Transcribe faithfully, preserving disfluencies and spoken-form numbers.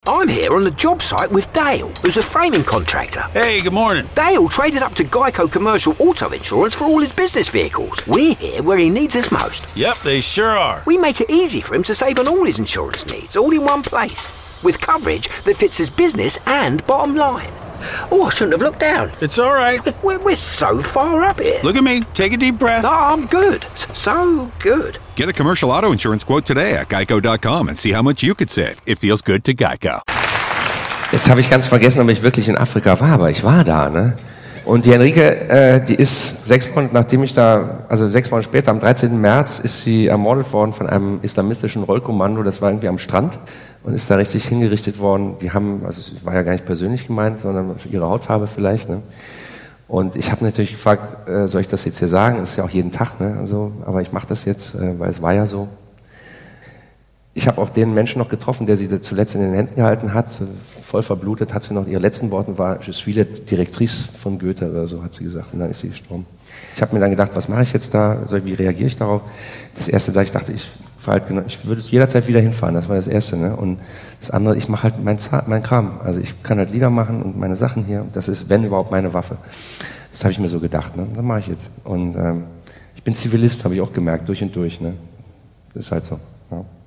I'm here on the job site with Dale, who's a framing contractor. Hey, good morning. Dale traded up to Geico Commercial Auto Insurance for all his business vehicles. We're here where he needs us most. Yep, they sure are. We make it easy for him to save on all his insurance needs, all in one place, with coverage that fits his business and bottom line. Oh, I shouldn't have looked down. It's all right. We're, we're so far up here. Look at me. Take a deep breath. Oh, I'm good. So good. Get a commercial auto insurance quote today at geico dot com and see how much you could save. It feels good to Geico. Jetzt habe ich ganz vergessen, ob ich wirklich in Afrika war, aber ich war da, ne? Und die Henrike, äh, die ist sechs Monate, nachdem ich da, also sechs Monate später, am dreizehnten März, ist sie ermordet worden von einem islamistischen Rollkommando. Das war irgendwie am Strand und ist da richtig hingerichtet worden. Die haben, also es war ja gar nicht persönlich gemeint, sondern für ihre Hautfarbe vielleicht, ne? Und ich habe natürlich gefragt, äh, soll ich das jetzt hier sagen? Das ist ja auch jeden Tag, ne? Also, aber ich mache das jetzt, äh, weil es war ja so. Ich habe auch den Menschen noch getroffen, der sie zuletzt in den Händen gehalten hat, voll verblutet, hat sie noch, ihre letzten Worte war, je suis la directrice von Goethe oder so, hat sie gesagt, und dann ist sie gestorben. Ich habe mir dann gedacht, was mache ich jetzt da, wie reagiere ich darauf? Das Erste, da ich dachte, ich fahre halt, ich würde jederzeit wieder hinfahren, das war das Erste, ne? Und das andere, ich mache halt mein, mein Kram, also ich kann halt Lieder machen und meine Sachen hier, und das ist, wenn überhaupt, meine Waffe. Das habe ich mir so gedacht, ne? Das mache ich jetzt. Und ähm, ich bin Zivilist, habe ich auch gemerkt, durch und durch, ne? Das ist halt so, ja.